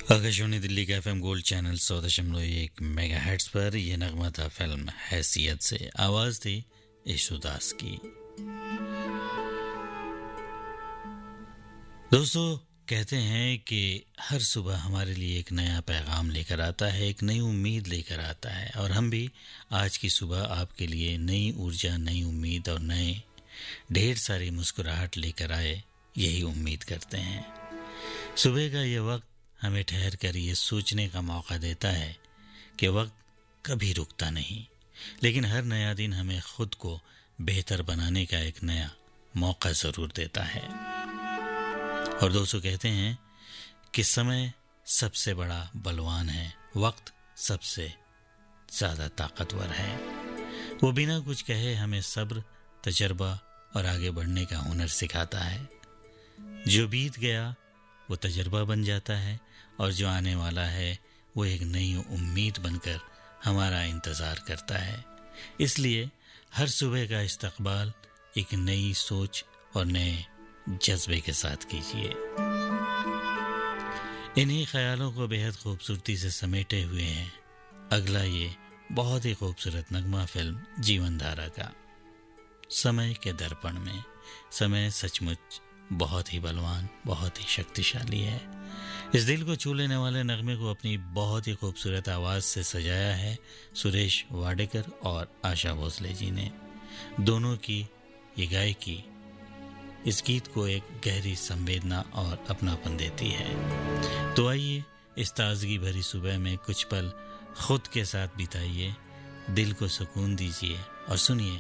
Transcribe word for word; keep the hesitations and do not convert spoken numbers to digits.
आकाशवाणी दिल्ली का FM gold channel सौ दशमलव एक मेगा हेर्ट्ज पर यह नगमा था फिल्म हैसियत से। आवाज थी यशुदास की। दोस्तों, कहते हैं कि हर सुबह हमारे लिए एक नया पैगाम लेकर आता है, एक नई उम्मीद लेकर आता है, और हम भी आज की सुबह आपके लिए नई ऊर्जा, नई उम्मीद और नए ढेर सारी मुस्कुराहट लेकर आए, यही उम्मीद करते हैं। सुबह का ये वक्त हमें ठहर कर ये सोचने का मौका देता है कि वक्त कभी रुकता नहीं, लेकिन हर नया दिन हमें खुद को बेहतर बनाने का एक नया मौका ज़रूर देता है। और दोस्तों, कहते हैं कि समय सबसे बड़ा बलवान है, वक्त सबसे ज़्यादा ताकतवर है। वो बिना कुछ कहे हमें सब्र, तजर्बा और आगे बढ़ने का हुनर सिखाता है। जो बीत गया वो तजर्बा बन जाता है, और जो आने वाला है वो एक नई उम्मीद बनकर हमारा इंतज़ार करता है। इसलिए हर सुबह का इस्तकबाल एक नई सोच और नए जज्बे के साथ कीजिए। इन्हीं ख्यालों को बेहद खूबसूरती से समेटे हुए हैं अगला ये बहुत ही खूबसूरत नगमा फिल्म जीवनधारा का। समय के दर्पण में समय सचमुच बहुत ही बलवान, बहुत ही शक्तिशाली है। इस दिल को छू लेने वाले नगमे को अपनी बहुत ही खूबसूरत आवाज़ से सजाया है सुरेश वाडेकर और आशा भोसले जी ने। दोनों की ये गायकी इस गीत को एक गहरी संवेदना और अपनापन देती है। तो आइए इस ताजगी भरी सुबह में कुछ पल खुद के साथ बिताइए, दिल को सुकून दीजिए और सुनिए